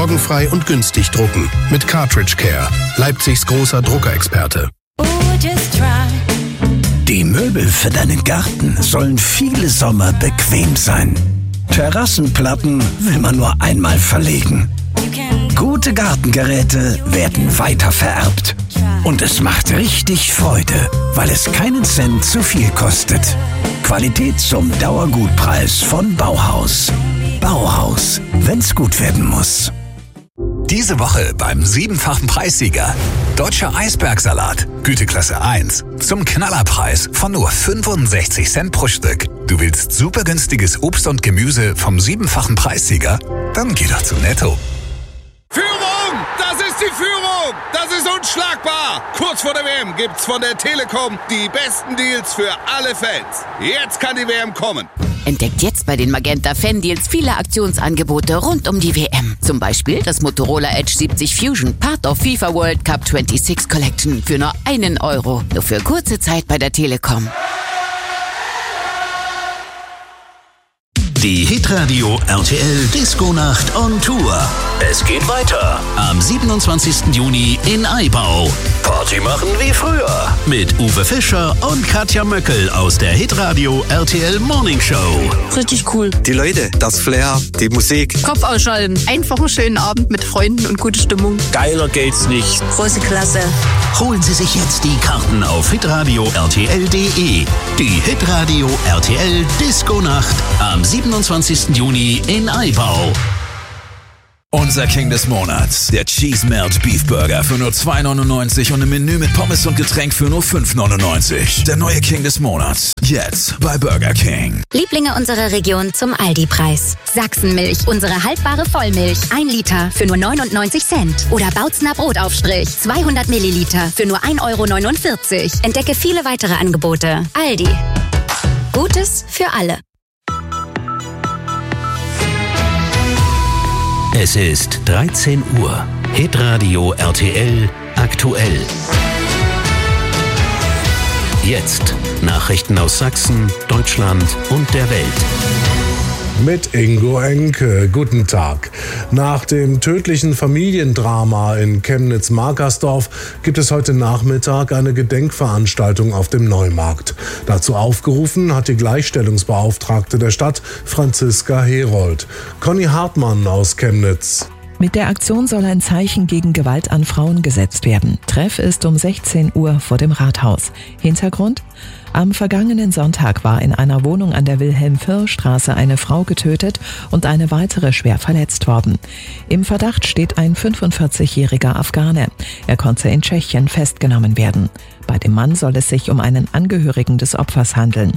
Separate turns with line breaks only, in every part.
sorgenfrei und günstig drucken. Mit Cartridge Care, Leipzigs großer Druckerexperte.
Die Möbel für deinen Garten sollen viele Sommer bequem sein. Terrassenplatten will man nur einmal verlegen. Gute Gartengeräte werden weitervererbt. Und es macht richtig Freude, weil es keinen Cent zu viel kostet. Qualität zum Dauergutpreis von Bauhaus. Bauhaus, wenn's gut werden muss.
Diese Woche beim 7-fachen Preissieger. Deutscher Eisbergsalat, Güteklasse 1. Zum Knallerpreis von nur 65 Cent pro Stück. Du willst super günstiges Obst und Gemüse vom 7-fachen Preissieger? Dann geh doch zu Netto.
Führung! Das ist die Führung! Das ist unschlagbar! Kurz vor der WM gibt's von der Telekom die besten Deals für alle Fans. Jetzt kann die WM kommen.
Entdeckt jetzt bei den Magenta Fan-Deals viele Aktionsangebote rund um die WM. Zum Beispiel das Motorola Edge 70 Fusion, Part of FIFA World Cup 26 Collection für nur €1. Nur für kurze Zeit bei der Telekom.
Die Hitradio RTL Disco-Nacht on Tour. Es geht weiter am 27. Juni in Aibau. Party machen wie früher mit Uwe Fischer und Katja Möckel aus der Hitradio RTL Morning Show.
Richtig cool.
Die Leute, das Flair, die Musik.
Kopf ausschalten. Einfach einen schönen Abend mit Freunden und gute Stimmung.
Geiler geht's nicht.
Große Klasse.
Holen Sie sich jetzt die Karten auf hitradio rtl.de. Die Hitradio RTL Disco-Nacht am 27. Juni in Aibau.
Unser King des Monats, der Cheese Melt Beef Burger für nur $2,99 und ein Menü mit Pommes und Getränk für nur $5,99. Der neue King des Monats, jetzt bei Burger King.
Lieblinge unserer Region zum Aldi-Preis. Sachsenmilch, unsere haltbare Vollmilch, 1 Liter für nur 99 Cent. Oder Bautzner Brotaufstrich, 200 Milliliter für nur €1,49. Entdecke viele weitere Angebote. Aldi. Gutes für alle.
Es ist 13 Uhr. Hitradio RTL aktuell. Jetzt Nachrichten aus Sachsen, Deutschland und der Welt.
Mit Ingo Enke. Guten Tag. Nach dem tödlichen Familiendrama in Chemnitz-Markersdorf gibt es heute Nachmittag eine Gedenkveranstaltung auf dem Neumarkt. Dazu aufgerufen hat die Gleichstellungsbeauftragte der Stadt, Franziska Herold. Conny Hartmann aus Chemnitz.
Mit der Aktion soll ein Zeichen gegen Gewalt an Frauen gesetzt werden. Treff ist um 16 Uhr vor dem Rathaus. Hintergrund? Am vergangenen Sonntag war in einer Wohnung an der Wilhelm-Firr-Straße eine Frau getötet und eine weitere schwer verletzt worden. Im Verdacht steht ein 45-jähriger Afghane. Er konnte in Tschechien festgenommen werden. Bei dem Mann soll es sich um einen Angehörigen des Opfers handeln.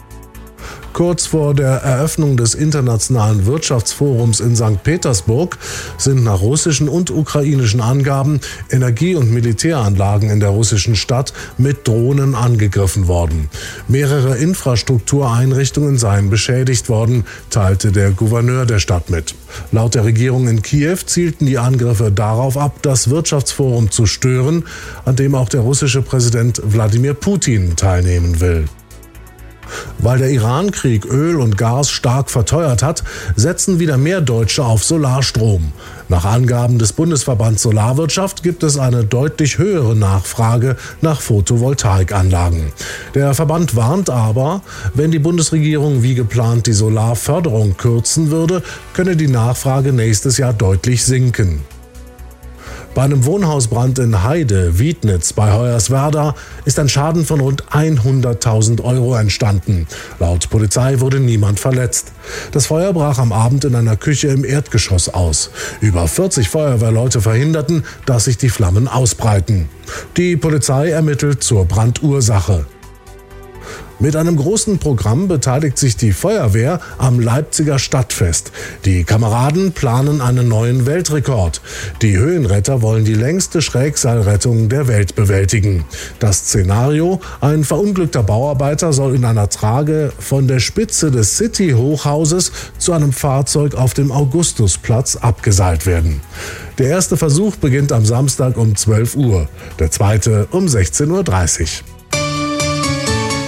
Kurz vor der Eröffnung des Internationalen Wirtschaftsforums in St. Petersburg sind nach russischen und ukrainischen Angaben Energie- und Militäranlagen in der russischen Stadt mit Drohnen angegriffen worden. Mehrere Infrastruktureinrichtungen seien beschädigt worden, teilte der Gouverneur der Stadt mit. Laut der Regierung in Kiew zielten die Angriffe darauf ab, das Wirtschaftsforum zu stören, an dem auch der russische Präsident Wladimir Putin teilnehmen will. Weil der Iran-Krieg Öl und Gas stark verteuert hat, setzen wieder mehr Deutsche auf Solarstrom. Nach Angaben des Bundesverbands Solarwirtschaft gibt es eine deutlich höhere Nachfrage nach Photovoltaikanlagen. Der Verband warnt aber, wenn die Bundesregierung wie geplant die Solarförderung kürzen würde, könne die Nachfrage nächstes Jahr deutlich sinken. Bei einem Wohnhausbrand in Heide, Wiednitz bei Hoyerswerda ist ein Schaden von rund 100.000 € entstanden. Laut Polizei wurde niemand verletzt. Das Feuer brach am Abend in einer Küche im Erdgeschoss aus. Über 40 Feuerwehrleute verhinderten, dass sich die Flammen ausbreiten. Die Polizei ermittelt zur Brandursache. Mit einem großen Programm beteiligt sich die Feuerwehr am Leipziger Stadtfest. Die Kameraden planen einen neuen Weltrekord. Die Höhenretter wollen die längste Schrägseilrettung der Welt bewältigen. Das Szenario: ein verunglückter Bauarbeiter soll in einer Trage von der Spitze des City-Hochhauses zu einem Fahrzeug auf dem Augustusplatz abgeseilt werden. Der erste Versuch beginnt am Samstag um 12 Uhr, der zweite um 16:30 Uhr.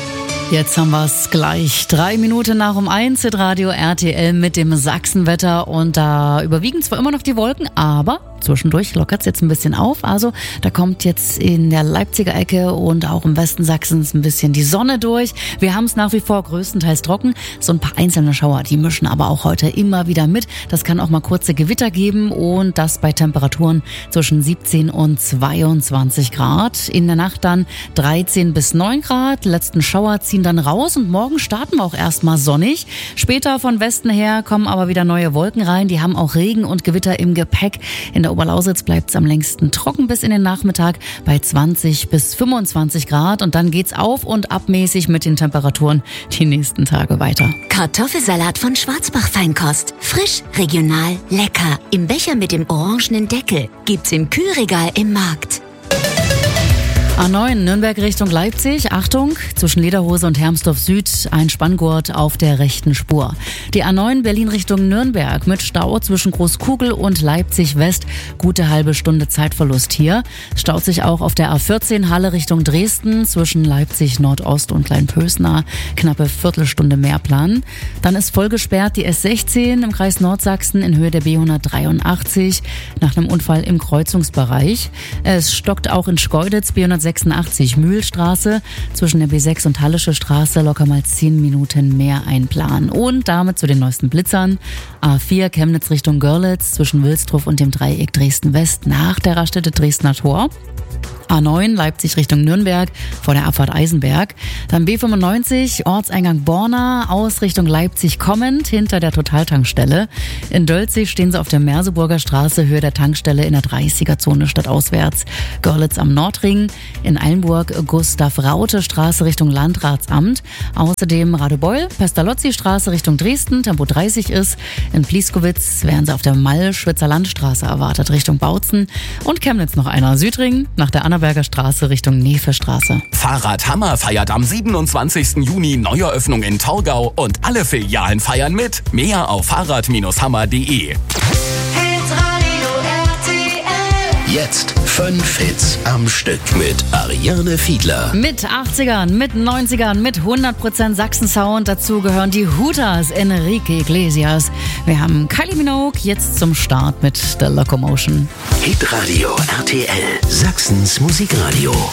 Jetzt haben wir es gleich 3 Minuten nach 1 Radio RTL mit dem Sachsenwetter und da überwiegen zwar immer noch die Wolken, aber zwischendurch lockert es jetzt ein bisschen auf. Also da kommt jetzt in der Leipziger Ecke und auch im Westen Sachsens ein bisschen die Sonne durch. Wir haben es nach wie vor größtenteils trocken. So ein paar einzelne Schauer, die mischen aber auch heute immer wieder mit. Das kann auch mal kurze Gewitter geben und das bei Temperaturen zwischen 17 und 22 Grad. In der Nacht dann 13 bis 9 Grad. Die letzten Schauer ziehen dann raus und morgen starten wir auch erstmal sonnig. Später von Westen her kommen aber wieder neue Wolken rein. Die haben auch Regen und Gewitter im Gepäck. In der Oberlausitz bleibt es am längsten trocken bis in den Nachmittag bei 20 bis 25 Grad und dann geht's auf und abmäßig mit den Temperaturen die nächsten Tage weiter.
Kartoffelsalat von Schwarzbach Feinkost. Frisch, regional, lecker. Im Becher mit dem orangenen Deckel. Gibt's im Kühlregal im Markt.
A9 Nürnberg Richtung Leipzig. Achtung, zwischen Lederhose und Hermsdorf Süd ein Spanngurt auf der rechten Spur. Die A9 Berlin Richtung Nürnberg mit Stau zwischen Großkugel und Leipzig West. Gute halbe Stunde Zeitverlust hier. Staut sich auch auf der A14 Halle Richtung Dresden zwischen Leipzig Nordost und Kleinpösna. Knappe Viertelstunde Mehrplan. Dann ist voll gesperrt die S16 im Kreis Nordsachsen in Höhe der B183 nach einem Unfall im Kreuzungsbereich. Es stockt auch in Schkeuditz B186 Mühlstraße zwischen der B6 und Hallische Straße locker mal 10 Minuten mehr einplanen. Und damit zu den neuesten Blitzern. A4 Chemnitz Richtung Görlitz zwischen Wilsdruf und dem Dreieck Dresden-West nach der Raststätte Dresdner Tor. A9 Leipzig Richtung Nürnberg vor der Abfahrt Eisenberg. Dann B95 Ortseingang Borna aus Richtung Leipzig kommend hinter der Totaltankstelle. In Dölzig stehen sie auf der Merseburger Straße Höhe der Tankstelle in der 30er-Zone stadtauswärts. Görlitz am Nordring. In Eilenburg Gustav-Raute-Straße Richtung Landratsamt. Außerdem Radebeul, Pestalozzi-Straße Richtung Dresden, Tempo 30 ist. In Plieskowitz werden sie auf der Mall-Schwitzer Landstraße erwartet Richtung Bautzen. Und Chemnitz noch einer. Südring nach der Annaberger Straße Richtung Nevestraße.
Fahrradhammer feiert am 27. Juni Neueröffnung in Torgau und alle Filialen feiern mit. Mehr auf fahrrad-hammer.de.
Jetzt 5 Hits am Stück mit Ariane Fiedler.
Mit 80ern, mit 90ern, mit 100% Sachsen-Sound. Dazu gehören die Hooters, Enrique Iglesias. Wir haben Kylie Minogue jetzt zum Start mit The Locomotion.
Hitradio RTL, Sachsens Musikradio.